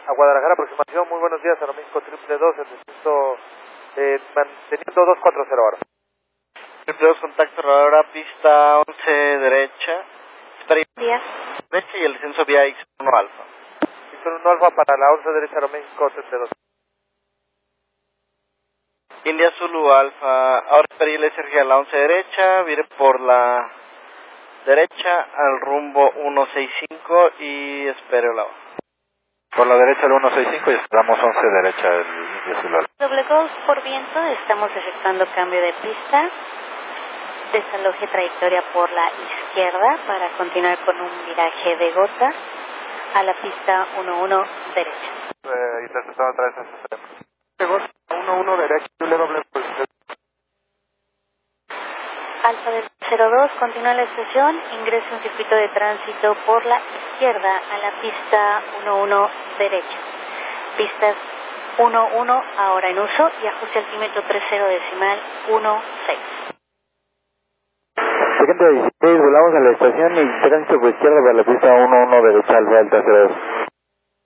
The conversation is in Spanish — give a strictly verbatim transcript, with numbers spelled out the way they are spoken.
A Guadalajara, aproximación, muy buenos días, Aeroméxico triple dos, el destino eh, manteniendo dos cuatro cero ahora. triple dos, contacto rodadora, pista once derecha, espera Días. derecha y el descenso vía X uno alfa. X uno alfa para la once derecha, Aeroméxico triple dos. India Zulu Alfa, ahora espera el S R G a la once derecha, vire por la derecha al rumbo ciento sesenta y cinco y espere la baja. Por la derecha el ciento sesenta y cinco y esperamos once derecha el India Zulu Alfa. Doble Ghost por viento, estamos efectuando cambio de pista. Desaloje trayectoria por la izquierda para continuar con un viraje de gota a la pista uno uno derecha. Eh, interceptando otra vez el sistema. uno uno derecha, doble posición. Alfa de cero dos, continúa la estación, ingresa un circuito de tránsito por la izquierda a la pista uno uno derecha. Pistas uno uno ahora en uso y ajuste altímetro treinta decimal dieciséis. Siguiente dieciséis, volamos a la estación y tránsito por izquierda para la pista uno uno derecha, Alfa Delta cero dos.